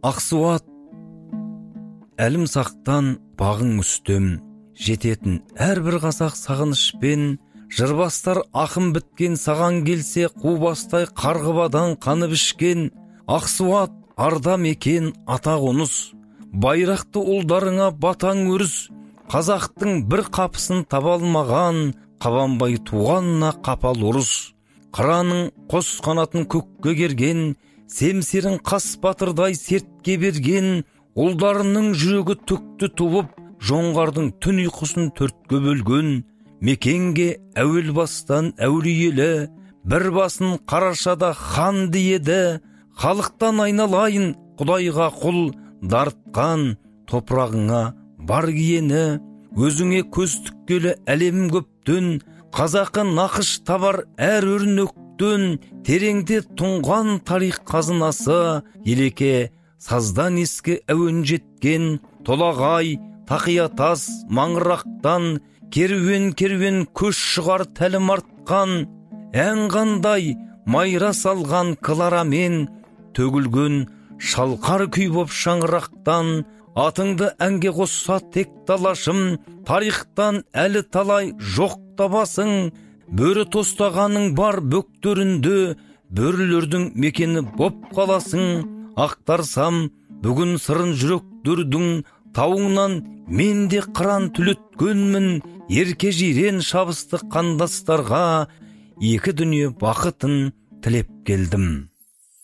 Ақсуат, әлімсақтан бағың үстем, жететін әрбір қазақ сағынышпен, жырбастар ақын біткен саған келсе, қубастай қарғыбадан қанып ішкен. Ақсуат, арда мекен ата қоныс, байрақты ұлдарыңа батаң өріс, қазақтың бір қапысын таба алмаған, Қабанбай туғанына қапал ұрыс. Қыраның қос қанатын көкке керген, семсерін қас батырдай сертке берген, ұлдарының жүрегі түкті туып, жоңғардың түн ұйқысын төртке бөлген. Мекенге әуел бастан әулиелі, бір басын қарашада хан диеді, халықтан айналайын құдайға құл, дарытқан топырағыңа бар киені. Өзіңе көз тіккелі әлем көптен, қазақы нақыш табар әр өрнектен, тереңде тұнған тарих қазынасы, елеке саздан ескі әуен жеткен, толағай тақиятас маңырақтан, керуен көш шығар тәлім артқан. Ән қандай майра салған қыларамен, төгілген шалқар күй боп шаңырақтан. Атыңды әнге қосса тек талашым, тарихтан әлі талай жоқ табасың. Бөрі тостағаның бар бөктерінде, бөрілердің мекені боп қаласың. Ақтарсам бүгін сырын жүректердің, тауыңнан мен де қыран түлеткенмін. Ерке жирен шабысты қандастарға, екі дүние бақытын тілеп келдім.